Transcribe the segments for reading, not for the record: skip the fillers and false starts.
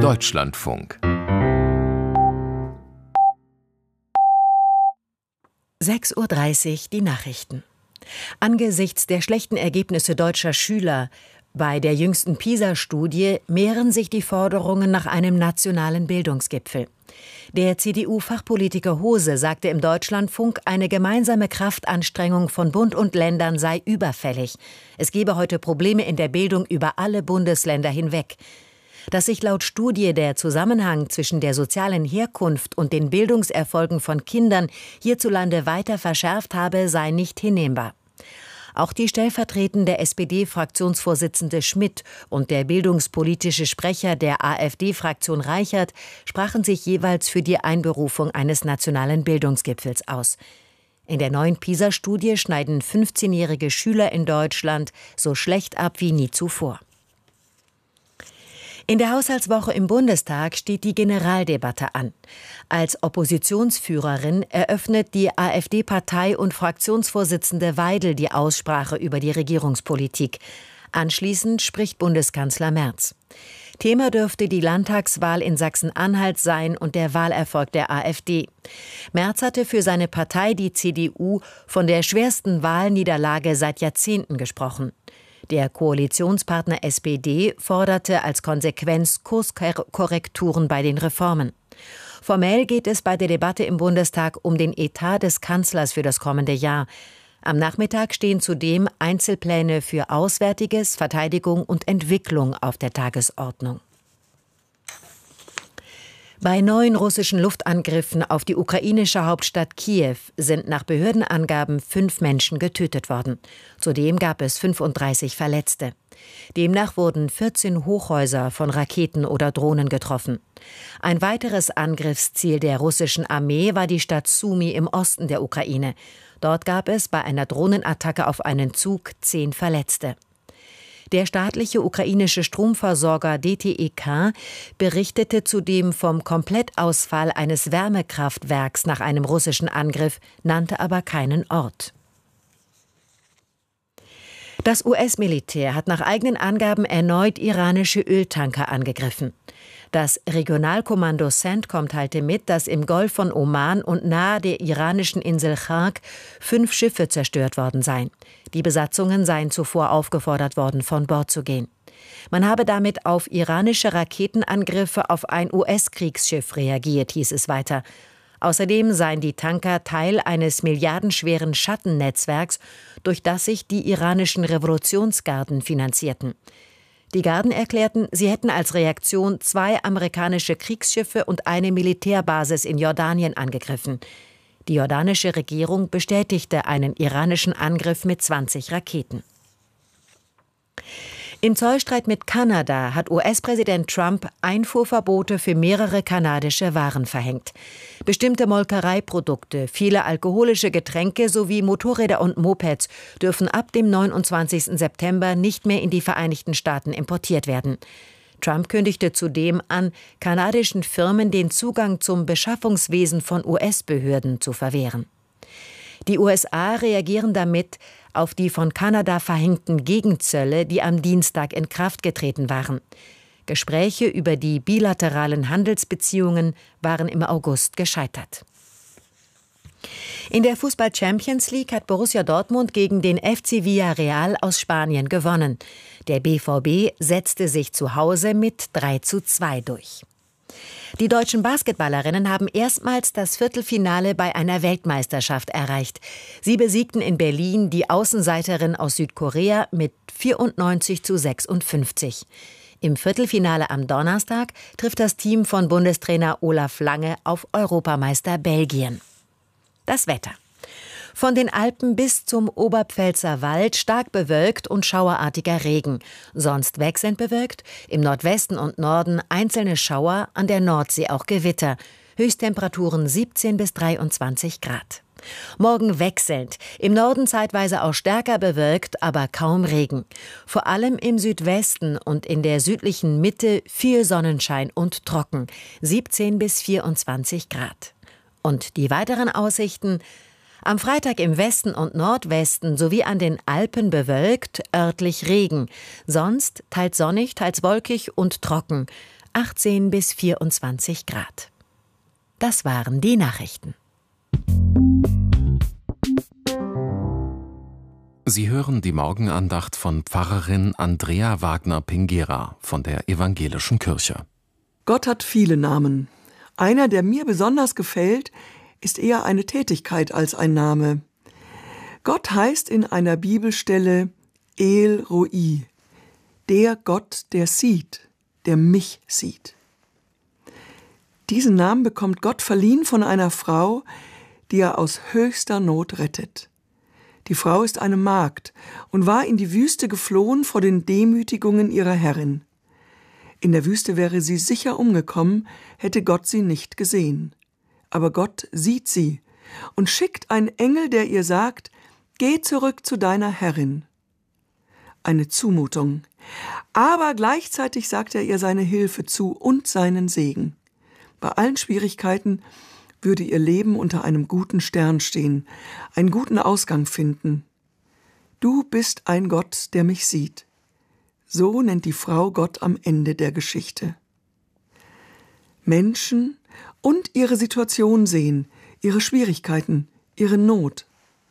Deutschlandfunk 6:30 Uhr die Nachrichten. Angesichts der schlechten Ergebnisse deutscher Schüler bei der jüngsten PISA-Studie mehren sich die Forderungen nach einem nationalen Bildungsgipfel. Der CDU-Fachpolitiker Hose sagte im Deutschlandfunk, eine gemeinsame Kraftanstrengung von Bund und Ländern sei überfällig. Es gebe heute Probleme in der Bildung über alle Bundesländer hinweg. Dass sich laut Studie der Zusammenhang zwischen der sozialen Herkunft und den Bildungserfolgen von Kindern hierzulande weiter verschärft habe, sei nicht hinnehmbar. Auch die stellvertretende SPD-Fraktionsvorsitzende Schmidt und der bildungspolitische Sprecher der AfD-Fraktion Reichert sprachen sich jeweils für die Einberufung eines nationalen Bildungsgipfels aus. In der neuen PISA-Studie schneiden 15-jährige Schüler in Deutschland so schlecht ab wie nie zuvor. In der Haushaltswoche im Bundestag steht die Generaldebatte an. Als Oppositionsführerin eröffnet die AfD-Partei- und Fraktionsvorsitzende Weidel die Aussprache über die Regierungspolitik. Anschließend spricht Bundeskanzler Merz. Thema dürfte die Landtagswahl in Sachsen-Anhalt sein und der Wahlerfolg der AfD. Merz hatte für seine Partei, die CDU, von der schwersten Wahlniederlage seit Jahrzehnten gesprochen. Der Koalitionspartner SPD forderte als Konsequenz Kurskorrekturen bei den Reformen. Formell geht es bei der Debatte im Bundestag um den Etat des Kanzlers für das kommende Jahr. Am Nachmittag stehen zudem Einzelpläne für Auswärtiges, Verteidigung und Entwicklung auf der Tagesordnung. Bei neuen russischen Luftangriffen auf die ukrainische Hauptstadt Kiew sind nach Behördenangaben 5 Menschen getötet worden. Zudem gab es 35 Verletzte. Demnach wurden 14 Hochhäuser von Raketen oder Drohnen getroffen. Ein weiteres Angriffsziel der russischen Armee war die Stadt Sumy im Osten der Ukraine. Dort gab es bei einer Drohnenattacke auf einen Zug 10 Verletzte. Der staatliche ukrainische Stromversorger DTEK berichtete zudem vom Komplettausfall eines Wärmekraftwerks nach einem russischen Angriff, nannte aber keinen Ort. Das US-Militär hat nach eigenen Angaben erneut iranische Öltanker angegriffen. Das Regionalkommando CENTCOM teilte mit, dass im Golf von Oman und nahe der iranischen Insel Chark 5 Schiffe zerstört worden seien. Die Besatzungen seien zuvor aufgefordert worden, von Bord zu gehen. Man habe damit auf iranische Raketenangriffe auf ein US-Kriegsschiff reagiert, hieß es weiter. Außerdem seien die Tanker Teil eines milliardenschweren Schattennetzwerks, durch das sich die iranischen Revolutionsgarden finanzierten. Die Garden erklärten, sie hätten als Reaktion 2 amerikanische Kriegsschiffe und eine Militärbasis in Jordanien angegriffen. Die jordanische Regierung bestätigte einen iranischen Angriff mit 20 Raketen. Im Zollstreit mit Kanada hat US-Präsident Trump Einfuhrverbote für mehrere kanadische Waren verhängt. Bestimmte Molkereiprodukte, viele alkoholische Getränke sowie Motorräder und Mopeds dürfen ab dem 29. September nicht mehr in die Vereinigten Staaten importiert werden. Trump kündigte zudem an, kanadischen Firmen den Zugang zum Beschaffungswesen von US-Behörden zu verwehren. Die USA reagieren damit auf die von Kanada verhängten Gegenzölle, die am Dienstag in Kraft getreten waren. Gespräche über die bilateralen Handelsbeziehungen waren im August gescheitert. In der Fußball-Champions League hat Borussia Dortmund gegen den FC Villarreal aus Spanien gewonnen. Der BVB setzte sich zu Hause mit 3:2 durch. Die deutschen Basketballerinnen haben erstmals das Viertelfinale bei einer Weltmeisterschaft erreicht. Sie besiegten in Berlin die Außenseiterin aus Südkorea mit 94:56. Im Viertelfinale am Donnerstag trifft das Team von Bundestrainer Olaf Lange auf Europameister Belgien. Das Wetter. Von den Alpen bis zum Oberpfälzer Wald stark bewölkt und schauerartiger Regen. Sonst wechselnd bewölkt, im Nordwesten und Norden einzelne Schauer, an der Nordsee auch Gewitter. Höchsttemperaturen 17 bis 23 Grad. Morgen wechselnd, im Norden zeitweise auch stärker bewölkt, aber kaum Regen. Vor allem im Südwesten und in der südlichen Mitte viel Sonnenschein und trocken, 17 bis 24 Grad. Und die weiteren Aussichten: am Freitag im Westen und Nordwesten sowie an den Alpen bewölkt, örtlich Regen. Sonst teils sonnig, teils wolkig und trocken. 18 bis 24 Grad. Das waren die Nachrichten. Sie hören die Morgenandacht von Pfarrerin Andrea Wagner-Pingera von der Evangelischen Kirche. Gott hat viele Namen. Einer, der mir besonders gefällt, ist eher eine Tätigkeit als ein Name. Gott heißt in einer Bibelstelle El Roi, der Gott, der sieht, der mich sieht. Diesen Namen bekommt Gott verliehen von einer Frau, die er aus höchster Not rettet. Die Frau ist eine Magd und war in die Wüste geflohen vor den Demütigungen ihrer Herrin. In der Wüste wäre sie sicher umgekommen, hätte Gott sie nicht gesehen. Aber Gott sieht sie und schickt einen Engel, der ihr sagt: Geh zurück zu deiner Herrin. Eine Zumutung. Aber gleichzeitig sagt er ihr seine Hilfe zu und seinen Segen. Bei allen Schwierigkeiten würde ihr Leben unter einem guten Stern stehen, einen guten Ausgang finden. Du bist ein Gott, der mich sieht. So nennt die Frau Gott am Ende der Geschichte. Menschen und ihre Situation sehen, ihre Schwierigkeiten, ihre Not.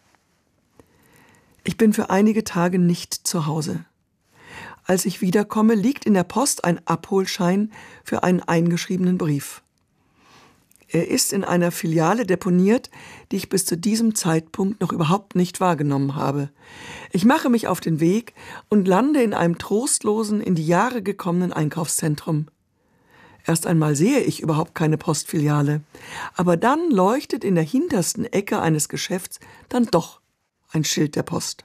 Ich bin für einige Tage nicht zu Hause. Als ich wiederkomme, liegt in der Post ein Abholschein für einen eingeschriebenen Brief. Er ist in einer Filiale deponiert, die ich bis zu diesem Zeitpunkt noch überhaupt nicht wahrgenommen habe. Ich mache mich auf den Weg und lande in einem trostlosen, in die Jahre gekommenen Einkaufszentrum. Erst einmal sehe ich überhaupt keine Postfiliale, aber dann leuchtet in der hintersten Ecke eines Geschäfts dann doch ein Schild der Post.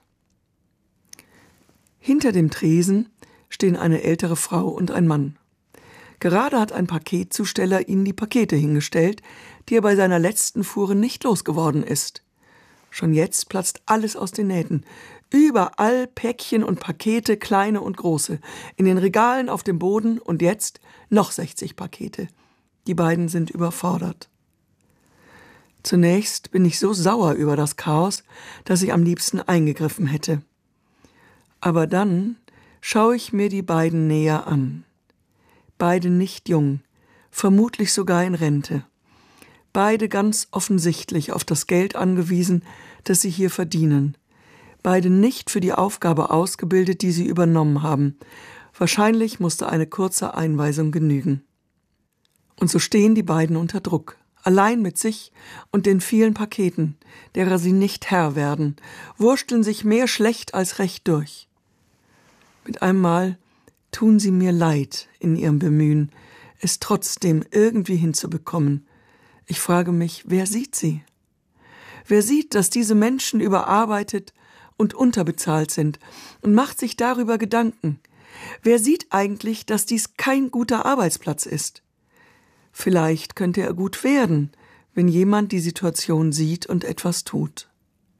Hinter dem Tresen stehen eine ältere Frau und ein Mann. Gerade hat ein Paketzusteller ihnen die Pakete hingestellt, die er bei seiner letzten Fuhre nicht losgeworden ist. Schon jetzt platzt alles aus den Nähten. Überall Päckchen und Pakete, kleine und große. In den Regalen, auf dem Boden und jetzt noch 60 Pakete. Die beiden sind überfordert. Zunächst bin ich so sauer über das Chaos, dass ich am liebsten eingegriffen hätte. Aber dann schaue ich mir die beiden näher an. Beide nicht jung, vermutlich sogar in Rente. Beide ganz offensichtlich auf das Geld angewiesen, das sie hier verdienen. Beide nicht für die Aufgabe ausgebildet, die sie übernommen haben. Wahrscheinlich musste eine kurze Einweisung genügen. Und so stehen die beiden unter Druck, allein mit sich und den vielen Paketen, derer sie nicht Herr werden, wursteln sich mehr schlecht als recht durch. Mit einem Mal tun sie mir leid in ihrem Bemühen, es trotzdem irgendwie hinzubekommen. Ich frage mich, wer sieht sie? Wer sieht, dass diese Menschen überarbeitet und unterbezahlt sind und macht sich darüber Gedanken? Wer sieht eigentlich, dass dies kein guter Arbeitsplatz ist? Vielleicht könnte er gut werden, wenn jemand die Situation sieht und etwas tut.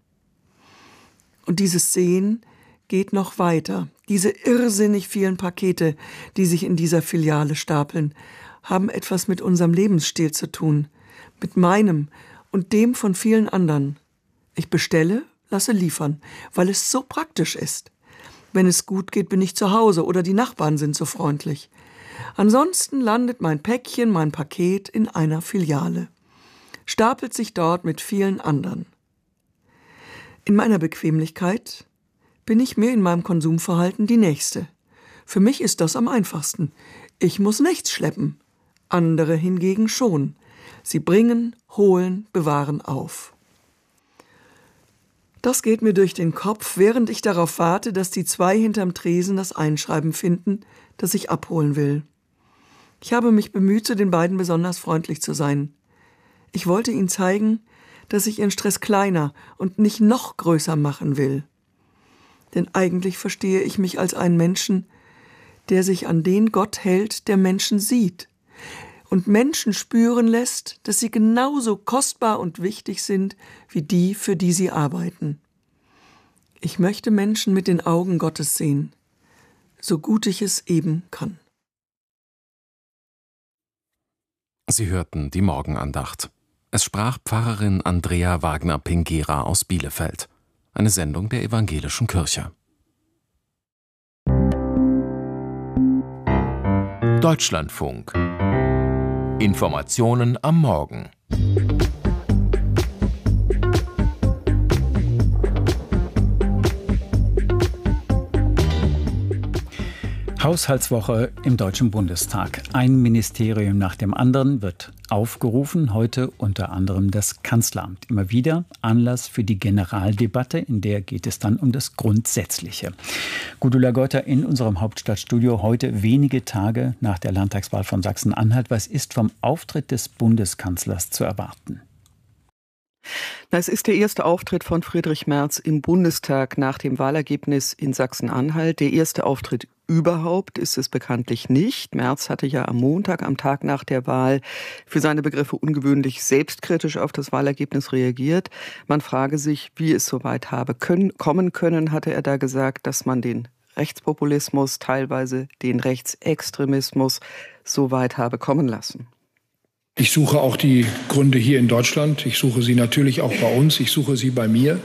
Und dieses Sehen geht noch weiter. Diese irrsinnig vielen Pakete, die sich in dieser Filiale stapeln, haben etwas mit unserem Lebensstil zu tun, mit meinem und dem von vielen anderen. Ich bestelle, lasse liefern, weil es so praktisch ist. Wenn es gut geht, bin ich zu Hause oder die Nachbarn sind so freundlich. Ansonsten landet mein Päckchen, mein Paket in einer Filiale, stapelt sich dort mit vielen anderen. In meiner Bequemlichkeit bin ich mir in meinem Konsumverhalten die Nächste. Für mich ist das am einfachsten. Ich muss nichts schleppen. Andere hingegen schon. Sie bringen, holen, bewahren auf. Das geht mir durch den Kopf, während ich darauf warte, dass die zwei hinterm Tresen das Einschreiben finden, das ich abholen will. Ich habe mich bemüht, zu den beiden besonders freundlich zu sein. Ich wollte ihnen zeigen, dass ich ihren Stress kleiner und nicht noch größer machen will. Denn eigentlich verstehe ich mich als einen Menschen, der sich an den Gott hält, der Menschen sieht und Menschen spüren lässt, dass sie genauso kostbar und wichtig sind wie die, für die sie arbeiten. Ich möchte Menschen mit den Augen Gottes sehen, so gut ich es eben kann. Sie hörten die Morgenandacht. Es sprach Pfarrerin Andrea Wagner-Pingera aus Bielefeld. Eine Sendung der Evangelischen Kirche. Deutschlandfunk. Informationen am Morgen. Haushaltswoche im Deutschen Bundestag. Ein Ministerium nach dem anderen wird aufgerufen, heute unter anderem das Kanzleramt. Immer wieder Anlass für die Generaldebatte, in der geht es dann um das Grundsätzliche. Gudula Geuter in unserem Hauptstadtstudio, heute wenige Tage nach der Landtagswahl von Sachsen-Anhalt. Was ist vom Auftritt des Bundeskanzlers zu erwarten? Es ist der erste Auftritt von Friedrich Merz im Bundestag nach dem Wahlergebnis in Sachsen-Anhalt. Der erste Auftritt überhaupt ist es bekanntlich nicht. Merz hatte ja am Montag, am Tag nach der Wahl, für seine Begriffe ungewöhnlich selbstkritisch auf das Wahlergebnis reagiert. Man frage sich, wie es so weit habe kommen können, hatte er da gesagt, dass man den Rechtspopulismus, teilweise den Rechtsextremismus so weit habe kommen lassen. Ich suche auch die Gründe hier in Deutschland. Ich suche sie natürlich auch bei uns. Ich suche sie bei mir.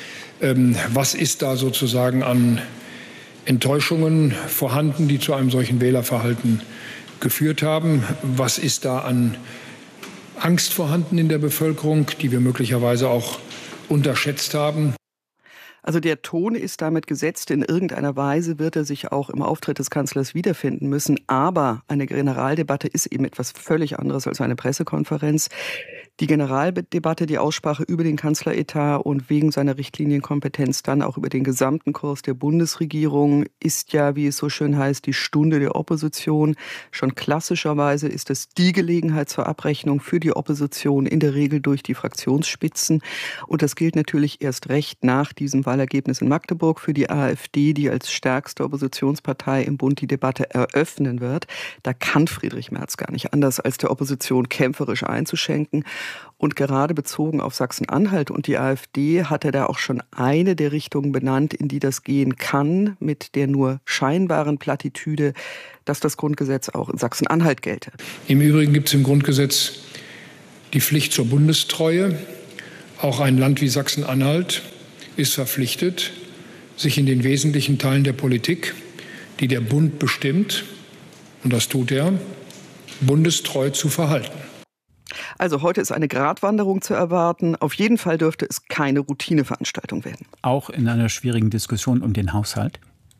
Was ist da sozusagen an Enttäuschungen vorhanden, die zu einem solchen Wählerverhalten geführt haben? Was ist da an Angst vorhanden in der Bevölkerung, die wir möglicherweise auch unterschätzt haben? Also der Ton ist damit gesetzt. In irgendeiner Weise wird er sich auch im Auftritt des Kanzlers wiederfinden müssen. Aber eine Generaldebatte ist eben etwas völlig anderes als eine Pressekonferenz. Die Generaldebatte, die Aussprache über den Kanzleretat und wegen seiner Richtlinienkompetenz dann auch über den gesamten Kurs der Bundesregierung ist ja, wie es so schön heißt, die Stunde der Opposition. Schon klassischerweise ist es die Gelegenheit zur Abrechnung für die Opposition, in der Regel durch die Fraktionsspitzen. Und das gilt natürlich erst recht nach diesem Wahlergebnis in Magdeburg für die AfD, die als stärkste Oppositionspartei im Bund die Debatte eröffnen wird. Da kann Friedrich Merz gar nicht anders, als der Opposition kämpferisch einzuschenken. Und gerade bezogen auf Sachsen-Anhalt und die AfD hat er da auch schon eine der Richtungen benannt, in die das gehen kann, mit der nur scheinbaren Plattitüde, dass das Grundgesetz auch in Sachsen-Anhalt gelte. Im Übrigen gibt es im Grundgesetz die Pflicht zur Bundestreue. Auch ein Land wie Sachsen-Anhalt ist verpflichtet, sich in den wesentlichen Teilen der Politik, die der Bund bestimmt, und das tut er, bundestreu zu verhalten. Also heute ist eine Gratwanderung zu erwarten. Auf jeden Fall dürfte es keine Routineveranstaltung werden. Auch in einer schwierigen Diskussion um den Haushalt?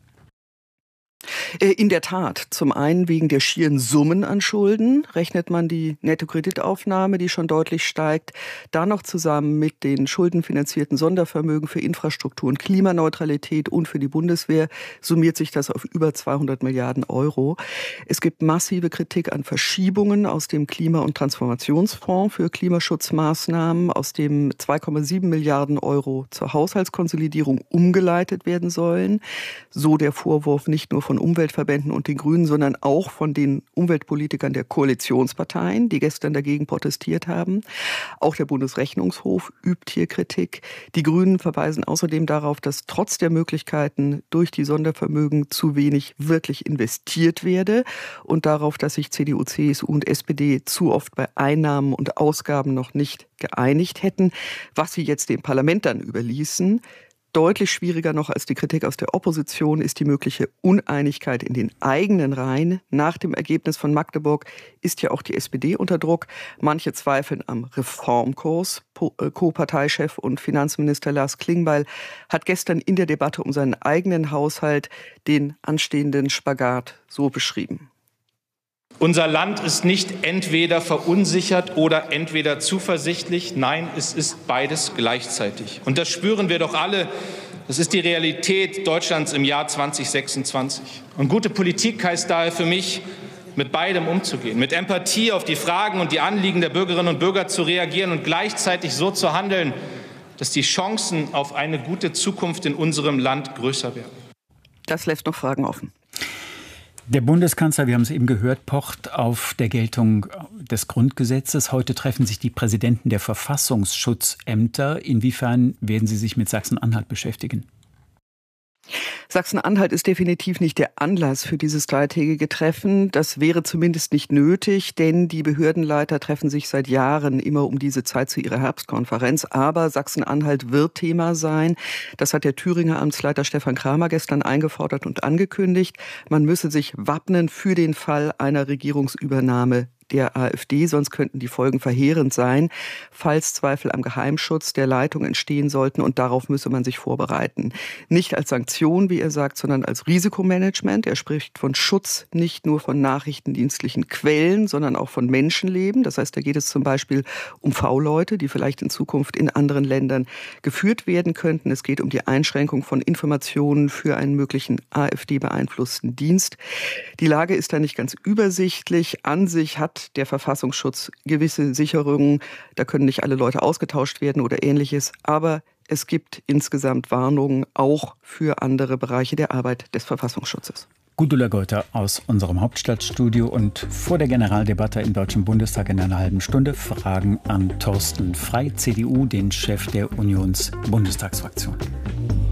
In der Tat. Zum einen wegen der schieren Summen an Schulden. Rechnet man die Nettokreditaufnahme, die schon deutlich steigt, da noch zusammen mit den schuldenfinanzierten Sondervermögen für Infrastruktur und Klimaneutralität und für die Bundeswehr, summiert sich das auf über 200 Milliarden Euro. Es gibt massive Kritik an Verschiebungen aus dem Klima- und Transformationsfonds für Klimaschutzmaßnahmen, aus dem 2,7 Milliarden Euro zur Haushaltskonsolidierung umgeleitet werden sollen. So der Vorwurf nicht nur von Umweltverbänden und den Grünen, sondern auch von den Umweltpolitikern der Koalitionsparteien, die gestern dagegen protestiert haben. Auch der Bundesrechnungshof übt hier Kritik. Die Grünen verweisen außerdem darauf, dass trotz der Möglichkeiten durch die Sondervermögen zu wenig wirklich investiert werde und darauf, dass sich CDU, CSU und SPD zu oft bei Einnahmen und Ausgaben noch nicht geeinigt hätten, was sie jetzt dem Parlament dann überließen. Deutlich schwieriger noch als die Kritik aus der Opposition ist die mögliche Uneinigkeit in den eigenen Reihen. Nach dem Ergebnis von Magdeburg ist ja auch die SPD unter Druck. Manche zweifeln am Reformkurs. Co-Parteichef und Finanzminister Lars Klingbeil hat gestern in der Debatte um seinen eigenen Haushalt den anstehenden Spagat so beschrieben. Unser Land ist nicht entweder verunsichert oder entweder zuversichtlich. Nein, es ist beides gleichzeitig. Und das spüren wir doch alle. Das ist die Realität Deutschlands im Jahr 2026. Und gute Politik heißt daher für mich, mit beidem umzugehen, mit Empathie auf die Fragen und die Anliegen der Bürgerinnen und Bürger zu reagieren und gleichzeitig so zu handeln, dass die Chancen auf eine gute Zukunft in unserem Land größer werden. Das lässt noch Fragen offen. Der Bundeskanzler, wir haben es eben gehört, pocht auf der Geltung des Grundgesetzes. Heute treffen sich die Präsidenten der Verfassungsschutzämter. Inwiefern werden Sie sich mit Sachsen-Anhalt beschäftigen? Sachsen-Anhalt ist definitiv nicht der Anlass für dieses dreitägige Treffen. Das wäre zumindest nicht nötig, denn die Behördenleiter treffen sich seit Jahren immer um diese Zeit zu ihrer Herbstkonferenz. Aber Sachsen-Anhalt wird Thema sein. Das hat der Thüringer Amtsleiter Stefan Kramer gestern eingefordert und angekündigt. Man müsse sich wappnen für den Fall einer Regierungsübernahme der AfD, sonst könnten die Folgen verheerend sein, falls Zweifel am Geheimschutz der Leitung entstehen sollten, und darauf müsse man sich vorbereiten. Nicht als Sanktion, wie er sagt, sondern als Risikomanagement. Er spricht von Schutz nicht nur von nachrichtendienstlichen Quellen, sondern auch von Menschenleben. Das heißt, da geht es zum Beispiel um V-Leute, die vielleicht in Zukunft in anderen Ländern geführt werden könnten. Es geht um die Einschränkung von Informationen für einen möglichen AfD-beeinflussten Dienst. Die Lage ist da nicht ganz übersichtlich. An sich hat der Verfassungsschutz gewisse Sicherungen. Da können nicht alle Leute ausgetauscht werden oder Ähnliches. Aber es gibt insgesamt Warnungen auch für andere Bereiche der Arbeit des Verfassungsschutzes. Gudula Geuter aus unserem Hauptstadtstudio, und vor der Generaldebatte im Deutschen Bundestag in einer halben Stunde Fragen an Thorsten Frey, CDU, den Chef der Unionsbundestagsfraktion.